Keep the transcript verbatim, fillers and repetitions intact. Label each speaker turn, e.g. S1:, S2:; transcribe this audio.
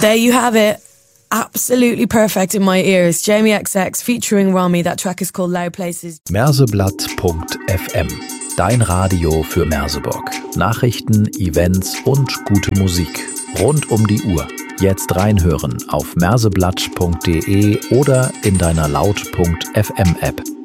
S1: There you have it. Absolutely perfect in my ears. Jamie X X featuring Rami. That track is called Loud Places.
S2: Merseblatt Punkt F M. Dein Radio für Merseburg. Nachrichten, Events und gute Musik. Rund um die Uhr. Jetzt reinhören auf merseblatt Punkt de oder in deiner Laut Punkt F M App.